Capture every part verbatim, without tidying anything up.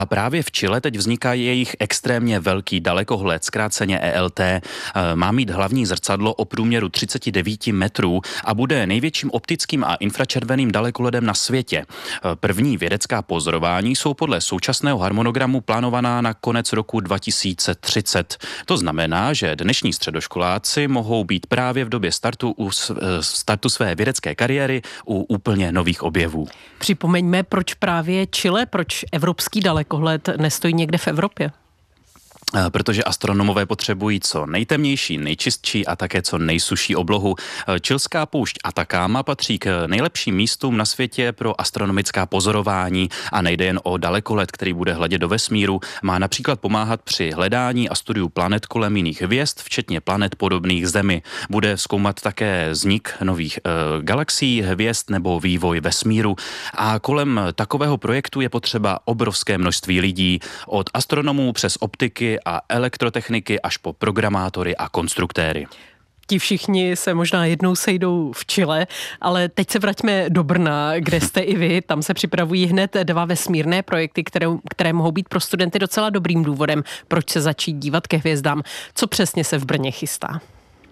A právě v Chile teď vzniká jejich extrémně velký dalekohled, zkráceně E L T. Má mít hlavní zrcadlo o průměru třicet devět metrů a bude největším optickým a infračerveným dalekohledem na světě. První vědecká pozorování jsou podle současného harmonogramu plánovaná na konec roku dva tisíce třicet. To znamená, že dnešní středoškoláci mohou být právě v době startu, u startu své vědecké kariéry u úplně nových objevů. Připomeňme, proč právě Chile, proč evropský dalekohled nestojí někde v Evropě? Protože astronomové potřebují co nejtemnější, nejčistší a také co nejsuší oblohu. Chilská poušť Atacama patří k nejlepším místům na světě pro astronomická pozorování a nejde jen o dalekohled, který bude hledět do vesmíru. Má například pomáhat při hledání a studiu planet kolem jiných hvězd, včetně planet podobných Zemi. Bude zkoumat také vznik nových e, galaxií, hvězd nebo vývoj vesmíru. A kolem takového projektu je potřeba obrovské množství lidí, od astronomů přes optiky a elektrotechniky až po programátory a konstruktéry. Ti všichni se možná jednou sejdou v Chile, ale teď se vraťme do Brna, kde jste i vy. Tam se připravují hned dva vesmírné projekty, které, které mohou být pro studenty docela dobrým důvodem, proč se začít dívat ke hvězdám. Co přesně se v Brně chystá?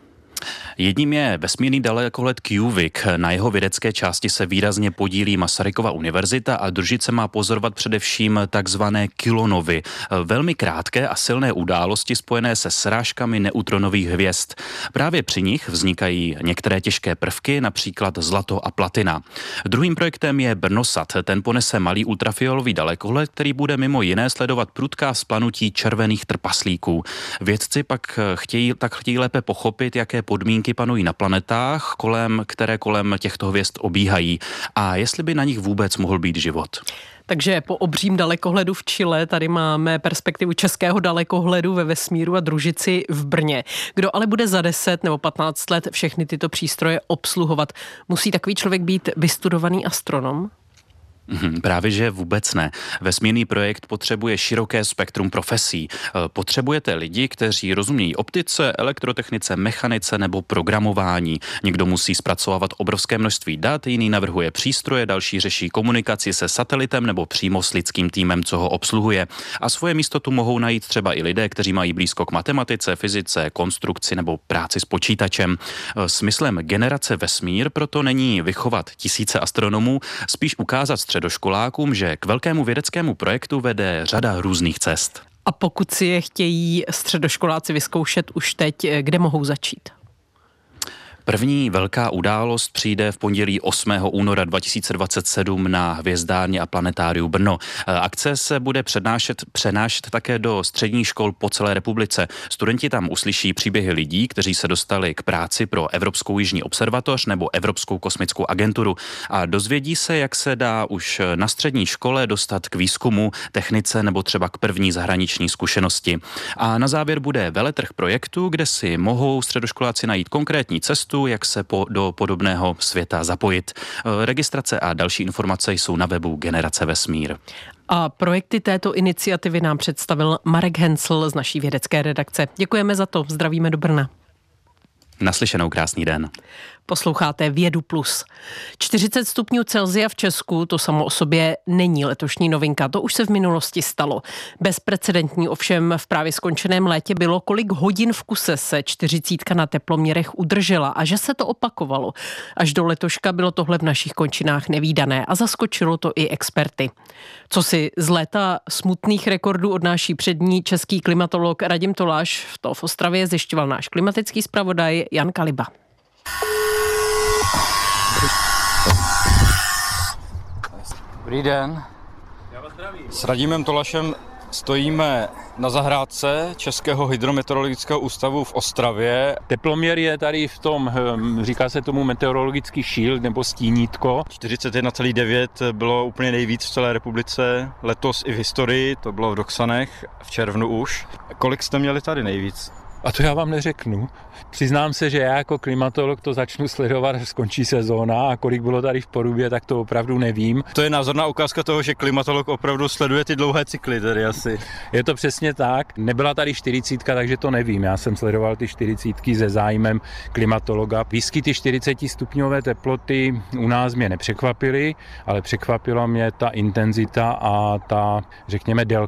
Jedním je vesmírný dalekohled CuVic. Na jeho vědecké části se výrazně podílí Masarykova univerzita a družit se má pozorovat především takzvané kilonovy. Velmi krátké a silné události spojené se srážkami neutronových hvězd. Právě při nich vznikají některé těžké prvky, například zlato a platina. Druhým projektem je Brnosat. Ten ponese malý ultrafiolový dalekohled, který bude mimo jiné sledovat prudká vzplanutí červených trpaslíků. Vědci pak chtějí, tak chtějí lépe pochopit, jaké podmínky panují na planetách, kolem, které kolem těchto hvězd obíhají a jestli by na nich vůbec mohl být život. Takže po obřím dalekohledu v Chile tady máme perspektivu českého dalekohledu ve vesmíru a družici v Brně. Kdo ale bude za deset nebo patnáct let všechny tyto přístroje obsluhovat? Musí takový člověk být vystudovaný astronom? Právě že vůbec ne. Vesmírný projekt potřebuje široké spektrum profesí. Potřebujete lidi, kteří rozumějí optice, elektrotechnice, mechanice nebo programování. Někdo musí zpracovávat obrovské množství dat, jiný navrhuje přístroje, další řeší komunikaci se satelitem nebo přímo s lidským týmem, co ho obsluhuje. A svoje místo tu mohou najít třeba i lidé, kteří mají blízko k matematice, fyzice, konstrukci nebo práci s počítačem. Smyslem generace vesmír proto není vychovat tisíce astronomů, spíš ukázat středoškolákům, že k velkému vědeckému projektu vede řada různých cest. A pokud si je chtějí středoškoláci vyzkoušet už teď, kde mohou začít? První velká událost přijde v pondělí osmého února dva tisíce dvacet sedm na Hvězdárně a planetáriu Brno. Akce se bude přednášet, přenášet také do středních škol po celé republice. Studenti tam uslyší příběhy lidí, kteří se dostali k práci pro Evropskou jižní observatoř nebo Evropskou kosmickou agenturu a dozvědí se, jak se dá už na střední škole dostat k výzkumu, technice nebo třeba k první zahraniční zkušenosti. A na závěr bude veletrh projektu, kde si mohou středoškoláci najít konkrétní cestu, jak se po, do podobného světa zapojit. Registrace a další informace jsou na webu Generace Vesmír. A projekty této iniciativy nám představil Marek Hensl z naší vědecké redakce. Děkujeme za to, zdravíme do Brna. Naslyšenou, krásný den. Posloucháte Vědu plus. čtyřicet stupňů Celsia v Česku, to samo o sobě není letošní novinka, to už se v minulosti stalo. Bezprecedentní ovšem v právě skončeném létě bylo, kolik hodin v kuse se čtyřicítka na teploměrech udržela a že se to opakovalo. Až do letoška bylo tohle v našich končinách nevídané a zaskočilo to i experty. Co si z léta smutných rekordů odnáší přední český klimatolog Radim Toláš, to v Ostravě zjišťoval náš klimatický zpravodaj Jan Kaliba. Dobrý den. S Radimem Tolašem stojíme na zahrádce Českého hydrometeorologického ústavu v Ostravě. Teploměr je tady v tom, říká se tomu meteorologický shield nebo stínítko. čtyřicet jedna celá devět bylo úplně nejvíc v celé republice. Letos i v historii, to bylo v Doksanech, v červnu už. Kolik jste měli tady nejvíc? A to já vám neřeknu. Přiznám se, že já jako klimatolog to začnu sledovat, až skončí sezóna a kolik bylo tady v Porubě, tak to opravdu nevím. To je názorná ukázka toho, že klimatolog opravdu sleduje ty dlouhé cykly tady asi. Je to přesně tak. Nebyla tady čtyřicítka, takže to nevím. Já jsem sledoval ty čtyřicítky se zájmem klimatologa. Výskyty čtyřicetistupňové teploty u nás mě nepřekvapily, ale překvapila mě ta intenzita a ta, řekněme, délka